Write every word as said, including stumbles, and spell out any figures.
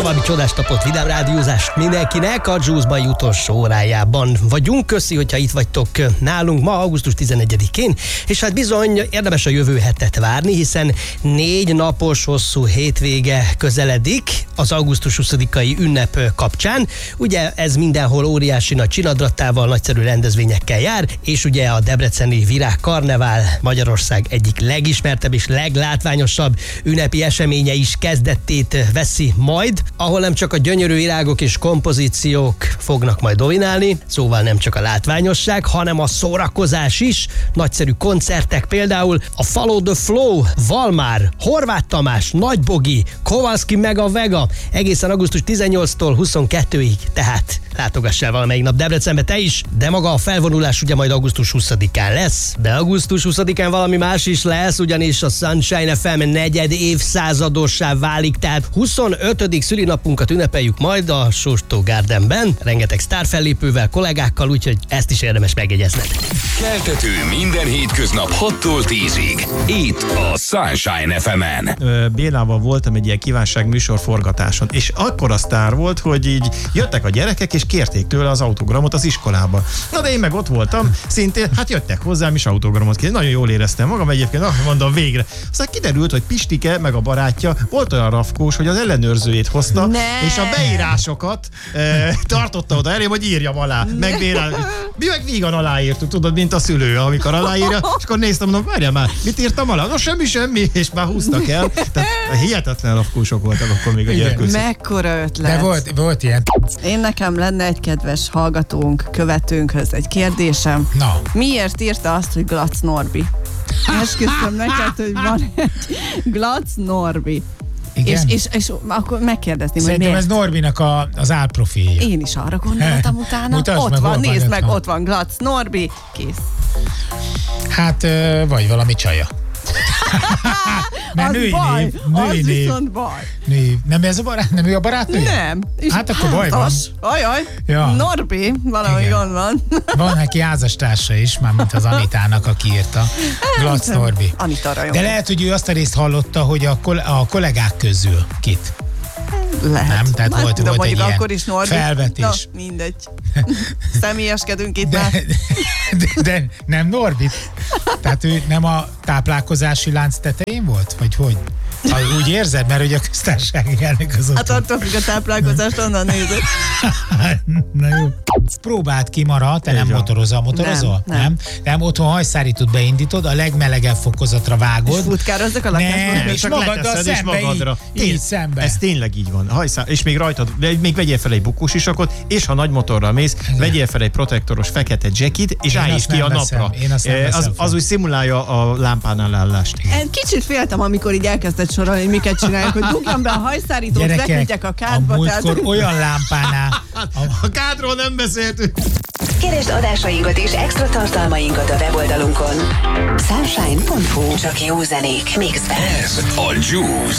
További csodás napot, vidám rádiózást mindenkinek. A Juice-ban utolsó órájában vagyunk. Köszi, hogyha itt vagytok nálunk ma, augusztus tizenegyedikén. És hát bizony érdemes a jövő hetet várni, hiszen négy napos hosszú hétvége közeledik az augusztus huszadikai ünnep kapcsán. Ugye ez mindenhol óriási nagy csinadrattával, nagyszerű rendezvényekkel jár, és ugye a debreceni Virágkarnevál Magyarország egyik legismertebb és leglátványosabb ünnepi eseménye is kezdettét veszi majd, ahol nem csak a gyönyörű virágok és kompozíciók fognak majd dominálni, szóval nem csak a látványosság, hanem a szórakozás is, nagyszerű koncertek, például a Follow the Flow, Valmár, Horváth Tamás, Nagybogi, Kowalski meg a Vega, egészen augusztus tizennyolcadikától huszonkettedikéig, tehát látogass el valamelyik nap Debrecenbe te is, de maga a felvonulás ugye majd augusztus huszadikán lesz, de augusztus huszadikán valami más is lesz, ugyanis a Sunshine ef em negyed évszázadossá válik, tehát huszonötödik szülinapunkat ünnepeljük majd a Sóstó Gardenben, rengeteg sztárfellépővel, kollégákkal, úgyhogy ezt is érdemes megjegyezned. Keltető minden hétköznap hattól tízig. Itt a Sunshine ef emen. Bélával voltam egy ilyen kívánság műsorforgatáson, és akkora sztár volt, hogy így jöttek a gyerekek, és kérték tőle az autogramot az iskolába. Na de én meg ott voltam, szintén, hát jöttek hozzám, és autogramot kérni. Nagyon jól éreztem magam egyébként, ah, mondom végre. Aztán kiderült, hogy Pistike, meg a barátja volt olyan rafkós, hogy az ellenőrzőjét hozta, ne. és a beírásokat e, tartotta oda elém, hogy írjam alá. Meg bérál. Mi meg vígan aláírtuk, tudod, mint a szülő, amikor aláírja, és akkor néztem, mondom, várjál már, mit írtam alá? No, semmi, semmi, és már húztak el. Tehát hihetetlen rafkósok voltak akkor még a gyerkőzők. Mekkora ötlet. De volt, volt ilyen. Én nekem lenne egy kedves hallgatónk, követőnkhöz egy kérdésem. Na. Miért írta azt, hogy Glac Norbi? Esküszöm neked, hogy van egy Glac Norbi. És, és, és akkor megkérdezném, Szerintem hogy ez Norbinak a, az álprofilja. Én is arra gondoltam utána. Mutasd ott meg, van, van, nézd meg, van. ott van Glac Norbi, kész. Hát, vagy valami csaja. az női baj, név, az női név. viszont baj. Női. Nem ez a barát, nem ő a barátnő? Nem. És Hát akkor baj van. Ajaj, Ja. Norbi, valami Igen. gond van. Van neki házastársa is, már mint az Anitának, aki írta. Glac Norbi. Anita rajong. De lehet, hogy ő azt a részt hallotta, hogy a, kol- a kollégák közül kit. Lehet. Nem? Tehát Már volt, tudom, volt egy mondjuk ilyen akkor is Norbi. felvetés. Na, mindegy. Személyeskedünk itt De, már. de, de nem Norbit? Tehát ő nem a táplálkozási lánc tetején volt? Vagy hogy? Ha úgy érzed, mert ugye a köztársasági elnök az ott. Hát attól függ a táplálkozást, onnan nézed. Na jó. Próbáld ki, Mara, te nem Igen. motorozol, motorozol? Nem, nem. Nem, otthon hajszárítót beindítod, a legmelegebb fokozatra vágod. És futkározzak a lakásban. Nem, És és csak magaddal leteszed, és szembe, magadra. így, így szembe. Ez tényleg így van. Hajszá, és még rajtad, még vegyél fel egy bukósisakot, és ha nagy motorral mész, vegyél fel egy protektoros fekete jackit, és Én állj is azt ki a nem veszem. napra. Én azt nem Eh, veszem az, fel. az úgy szimulálja a lámpánál állást. Én kicsit féltem, amikor így elkezdett sorolni, hogy miket csinálják, hogy dugjam be a hajszárítót, Gyerekek, leküldjek a a kádba. múltkor olyan lámpánál... A, A kádról nem beszéltünk. Keresd adásainkat és extra tartalmainkat a weboldalunkon. sunshine pont hu. Csak jó zenék, mixben. Ez a Juice.